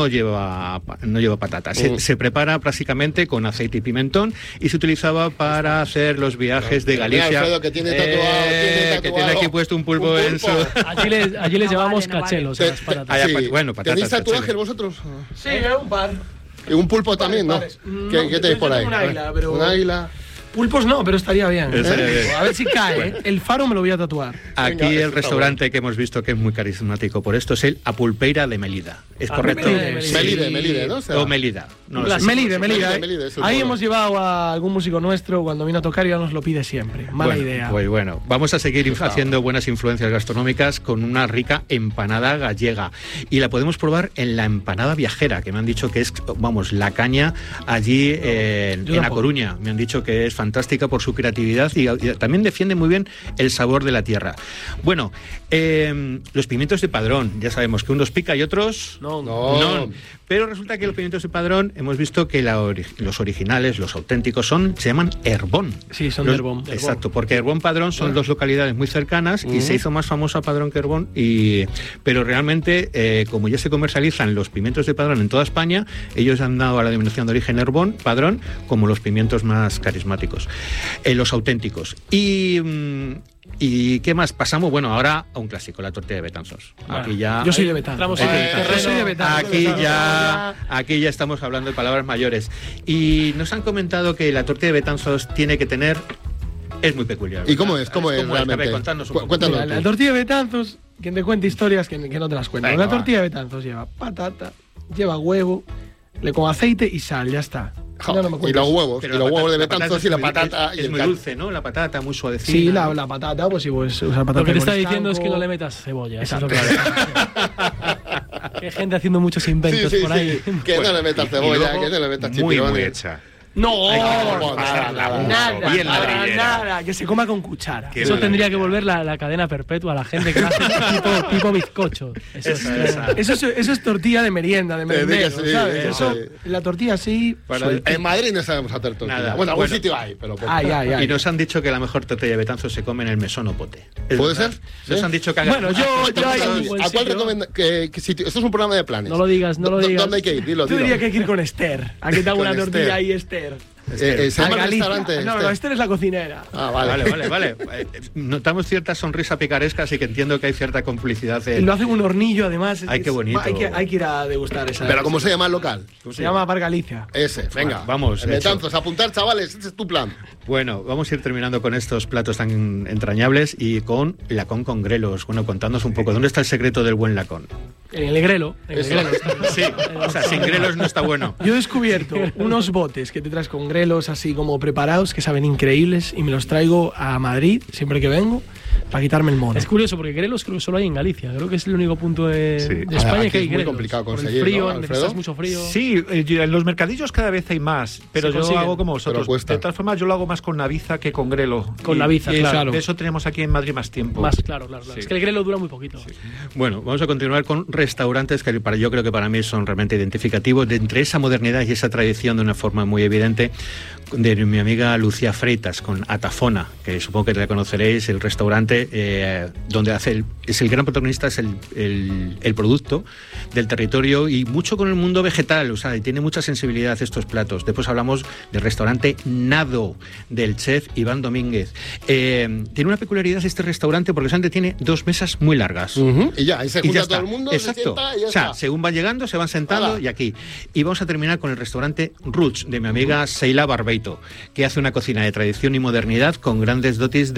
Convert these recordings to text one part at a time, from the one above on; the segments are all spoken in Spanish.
no lleva patata. Se prepara prácticamente con aceite y pimentón y se utilizaba para hacer los viajes de Galicia. Alfredo, que tiene tatuado, que tiene aquí puesto un pulpo en su... Allí les llamamos cachelos a las patatas. Sí. Bueno, patatas. ¿Tenéis tatuajes vosotros? Sí, un par. Y un pulpo también, ¿no? ¿Qué tenéis por ahí? Un águila, pero... Un águila. Pulpos no, pero estaría bien. Estaría bien. A ver si cae, ¿eh? El faro me lo voy a tatuar. Aquí Venga, el restaurante que hemos visto que es muy carismático por esto es el Apulpeira de Melida. ¿Es correcto? Melide, ¿no? O Melida. No lo sé. Melide, Melide, ¿eh? es un Ahí pueblo. hemos llevado a algún músico nuestro cuando vino a tocar y ya nos lo pide siempre. Mala idea. Pues bueno, vamos a seguir haciendo buenas influencias gastronómicas con una rica empanada gallega. Y la podemos probar en la empanada viajera, que me han dicho que es, vamos, la caña allí en La Coruña. Me han dicho que es fantástica por su creatividad y también defiende muy bien el sabor de la tierra. Bueno, los pimientos de Padrón, ya sabemos que unos pica y otros no. Pero resulta que los pimientos de Padrón hemos visto que los originales, los auténticos, se llaman Herbón. Sí, son de Herbón. Exacto, porque Herbón Padrón son dos localidades muy cercanas y se hizo más famosa Padrón que Herbón. Pero realmente, como ya se comercializan los pimientos de Padrón en toda España, ellos han dado a la denominación de origen Herbón, Padrón, como los pimientos más carismáticos, los auténticos. ¿Y qué más? Pasamos, bueno, ahora a un clásico, la tortilla de Betanzos. Aquí ya... Yo soy de Betanzos. Soy de Betanzos. Aquí ya estamos hablando de palabras mayores. Y nos han comentado que la tortilla de Betanzos tiene que tener... Es muy peculiar, ¿verdad? ¿Y cómo es? ¿Cómo es realmente? Cuéntanos. Mira, la tortilla de Betanzos, quien te cuente historias que no te las cuento. Venga, La tortilla de Betanzos lleva patata, lleva huevo, con aceite y sal, ya está. No me Y cuentes. los huevos, Pero y los huevos de la patata Betanzos y la patata. Es muy dulce, ¿no? La patata muy suavecita. Sí, la patata, pues sí, pues usar patata. Lo que te está con diciendo es estanco. que no le metas cebolla. Eso es Exacto. lo que hay gente haciendo muchos inventos por ahí. Que no le metas cebolla, que no le metas chipirones. muy hecha. No, nada, bien ladrillera. nada, que se coma con cuchara. Eso tendría que volver la cadena perpetua a la gente que lo hace tipo bizcocho. Eso es tortilla de merienda, de merendero, Sí, ¿sabes? sí, Eso, sí. la tortilla así... En Madrid no sabemos hacer tortilla. Nada. Bueno, algún Bueno. sitio hay, pero poco. Ay. Y nos han dicho que la mejor tortilla de Betanzos se come en el mesón o pote. ¿Es ¿Puede verdad? ser? Nos ¿Sí? han dicho que Bueno, yo hay ¿A un buen cuál sitio. recomiendas? ¿Qué sitio? Esto es un programa de planes. No lo digas. ¿Dónde hay que ir? Dilo. Yo diría que hay que ir con Esther. A que te haga Con una tortilla Esther. ahí, Esther. ¿Se llama el Galicia. restaurante? No, Esther es la cocinera. Ah, vale. Vale. Notamos cierta sonrisa picaresca, así que entiendo que hay cierta complicidad. Y lo hacen un hornillo, además. Ay, qué bonito. Hay que ir a degustar esa. Pero ¿cómo se llama el local? Se llama Bar Galicia. Ese, venga. Vamos, El hecho. Betanzos, apuntar, chavales, ese es tu plan. Bueno, vamos a ir terminando con estos platos tan entrañables y con lacón con grelos. Bueno, contándonos un poco, ¿dónde está el secreto del buen lacón? En el grelo. Sí, o sea, sin grelos no está bueno. Yo he descubierto unos botes que te traes con grelos así como preparados que saben increíbles y me los traigo a Madrid siempre que vengo para quitarme el mono. Es curioso porque grelos creo que solo hay en Galicia. Creo que es el único punto de España Aquí que hay es muy grelos. complicado Por el conseguir, frío, ¿no, Alfredo? necesitas mucho frío. Sí, en los mercadillos cada vez hay más, pero Se yo consiguen. hago como vosotros. Pero cuesta. De todas formas, yo lo hago más con naviza que con grelo. Con naviza, claro. De eso tenemos aquí en Madrid más tiempo. Más, claro. Sí. Es que el grelo dura muy poquito. Bueno, vamos a continuar con restaurantes que yo creo que para mí son realmente identificativos de entre esa modernidad y esa tradición de una forma muy evidente de mi amiga Lucía Freitas con Atafona, que supongo que la conoceréis, el restaurante donde es el gran protagonista, es el producto del territorio y mucho con el mundo vegetal, o sea, y tiene mucha sensibilidad estos platos. Después hablamos del restaurante Nado, del chef Iván Domínguez. Tiene una peculiaridad este restaurante porque solamente tiene 2 mesas muy largas. Y ya, ahí se Y junta ya todo está. el mundo, Exacto. se sienta y ya o sea, está. según van llegando, se van sentando Hala. y aquí. Y vamos a terminar con el restaurante Roots de mi amiga Seila Barbeito, que hace una cocina de tradición y modernidad con grandes dosis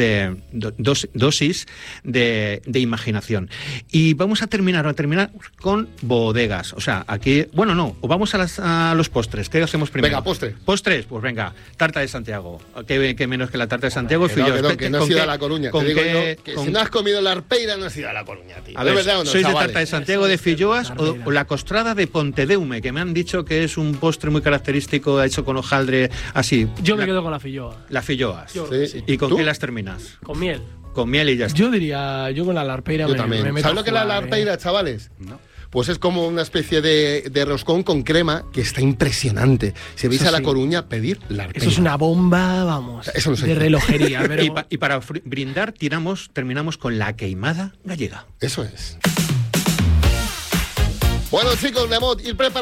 de imaginación. Y vamos a terminar con bodegas. O sea, aquí, bueno, no, o vamos a los postres. ¿Qué hacemos primero? Venga, postre. Postres, pues venga, tarta de Santiago. ¿Qué menos que la tarta de Santiago? Que no has ido a La Coruña. Te digo yo que con si no has comido la arpeira, no has ido a La Coruña, tío. A ver, ¿De verdad o no, ¿sois de chavales? tarta de Santiago de Filloas o la costrada de Pontedeume, que me han dicho que es un postre muy característico hecho con hojaldre así? Yo me quedo con la filloa. La Filloas. Yo- Sí. ¿Y con ¿Tú? qué las terminas? Con miel. Con miel y ya está. Yo diría, yo con la larpeira Yo me también. meto ¿Sabes a lo que es la jugar, larpeira, chavales? No. Pues es como una especie de roscón con crema que está impresionante. Si vais Eso a La sí. Coruña, pedir larpeira. Eso es una bomba, vamos, Eso no se de dice. relojería. Pero... Y para brindar, terminamos con la queimada gallega. Eso es. Bueno, chicos, Nemot, ir preparando.